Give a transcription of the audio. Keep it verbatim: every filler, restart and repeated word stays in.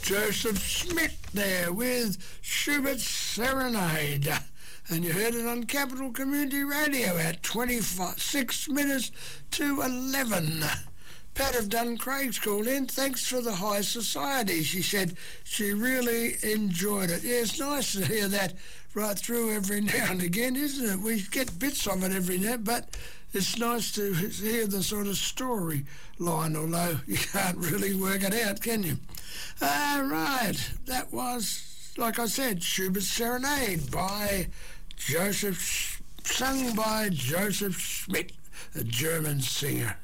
Joseph Schmidt there with Schubert's Serenade. And you heard it on Capital Community Radio at twenty-six minutes to eleven. Pat of Duncraig's called in. Thanks for the high society. She said she really enjoyed it. Yeah, it's nice to hear that right through every now and again, isn't it? We get bits of it every now, but it's nice to hear the sort of story line, although you can't really work it out, can you? All right, that was, like I said, Schubert's Serenade by Joseph, sung by Joseph Schmidt, a German singer.